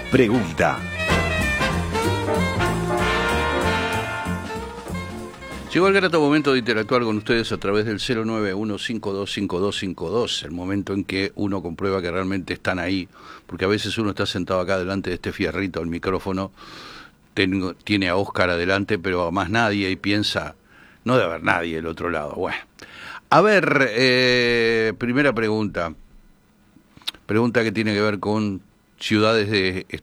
pregunta. Llegó el grato momento de interactuar con ustedes a través del 091-525252, el momento en que uno comprueba que realmente están ahí, porque a veces uno está sentado acá delante de este fierrito, el micrófono, tiene a Óscar adelante, pero a más nadie, y piensa, no debe haber nadie del otro lado. Bueno, a ver, primera pregunta que tiene que ver con ciudades